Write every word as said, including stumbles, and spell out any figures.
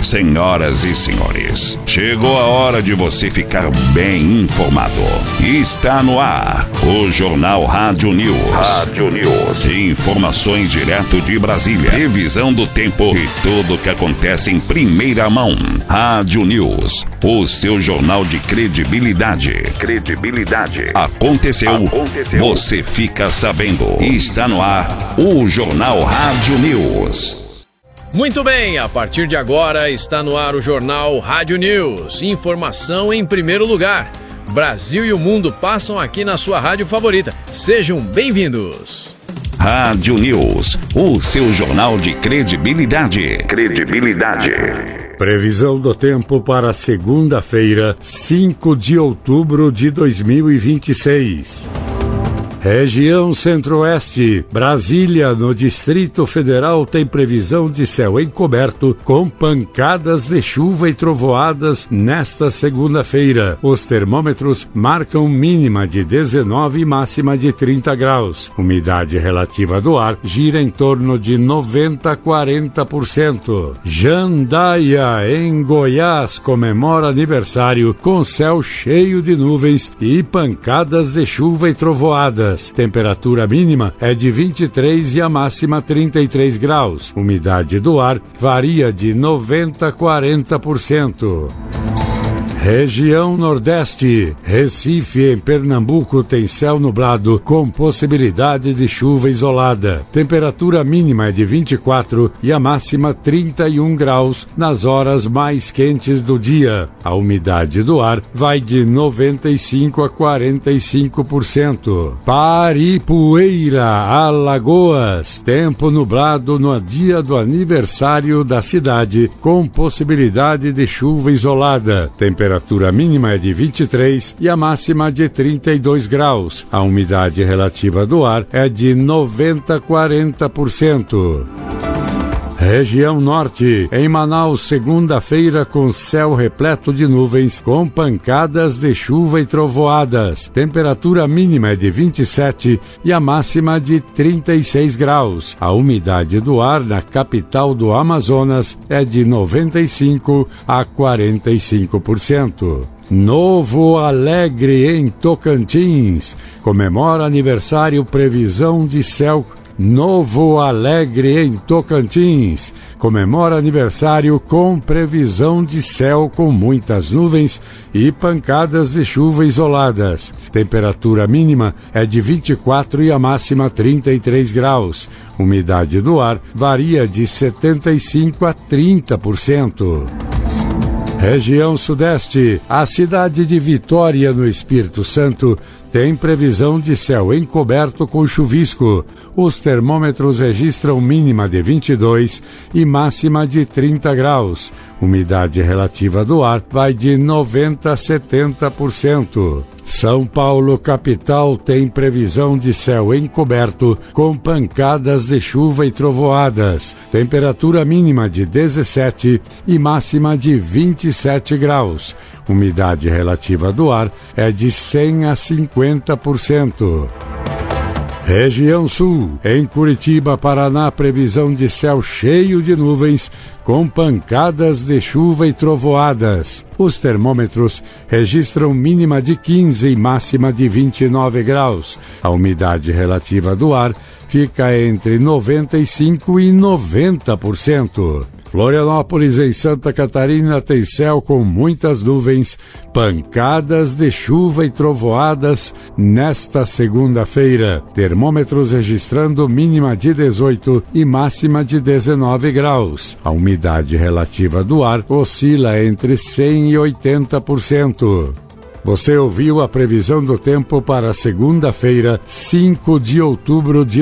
Senhoras e senhores, chegou a hora de você ficar bem informado. Está no ar o Jornal Rádio News. Rádio News. Informações direto de Brasília. Previsão do tempo e tudo o que acontece em primeira mão. Rádio News, o seu jornal de credibilidade. Credibilidade. Aconteceu, Aconteceu. Você fica sabendo. Está no ar o Jornal Rádio News. Muito bem, a partir de agora está no ar o Jornal Rádio News. Informação em primeiro lugar. Brasil e o mundo passam aqui na sua rádio favorita. Sejam bem-vindos. Rádio News, o seu jornal de credibilidade. Credibilidade. Previsão do tempo para segunda-feira, cinco de outubro de dois mil e vinte e seis. Região Centro-Oeste, Brasília, no Distrito Federal, tem previsão de céu encoberto com pancadas de chuva e trovoadas nesta segunda-feira. Os termômetros marcam mínima de dezenove e máxima de trinta graus. Umidade relativa do ar gira em torno de noventa a quarenta por cento. Jandaia, em Goiás, comemora aniversário com céu cheio de nuvens e pancadas de chuva e trovoadas. Temperatura mínima é de vinte e três e a máxima trinta e três graus. Umidade do ar varia de noventa a quarenta por cento. Região Nordeste, Recife, em Pernambuco, tem céu nublado com possibilidade de chuva isolada. Temperatura mínima é de vinte e quatro e a máxima trinta e um graus nas horas mais quentes do dia. A umidade do ar vai de noventa e cinco a quarenta e cinco por cento. Paripueira, Alagoas, tempo nublado no dia do aniversário da cidade com possibilidade de chuva isolada. Temperatura A temperatura mínima é de vinte e três e a máxima de trinta e dois graus. A umidade relativa do ar é de noventa a quarenta por cento. Região Norte, em Manaus, segunda-feira com céu repleto de nuvens, com pancadas de chuva e trovoadas. Temperatura mínima é de vinte e sete e a máxima de trinta e seis graus. A umidade do ar na capital do Amazonas é de noventa e cinco a quarenta e cinco por cento. Novo Alegre, em Tocantins, comemora aniversário, previsão de céu. Novo Alegre, em Tocantins, comemora aniversário com previsão de céu com muitas nuvens e pancadas de chuva isoladas. Temperatura mínima é de vinte e quatro e a máxima trinta e três graus. Umidade do ar varia de setenta e cinco a trinta por cento. Região Sudeste, a cidade de Vitória, no Espírito Santo, tem previsão de céu encoberto com chuvisco. Os termômetros registram mínima de vinte e dois e máxima de trinta graus. Umidade relativa do ar vai de noventa a setenta por cento. São Paulo, capital, tem previsão de céu encoberto com pancadas de chuva e trovoadas. Temperatura mínima de dezessete e máxima de vinte e sete graus. Umidade relativa do ar é de cem a cinquenta por cento. Região Sul, em Curitiba, Paraná, previsão de céu cheio de nuvens com pancadas de chuva e trovoadas. Os termômetros registram mínima de quinze e máxima de vinte e nove graus. A umidade relativa do ar fica entre noventa e cinco e noventa por cento. Florianópolis, em Santa Catarina, tem céu com muitas nuvens, pancadas de chuva e trovoadas nesta segunda-feira. Termômetros registrando mínima de dezoito e máxima de dezenove graus. A umidade relativa do ar oscila entre cem e oitenta por cento. Você ouviu a previsão do tempo para segunda-feira, cinco de outubro de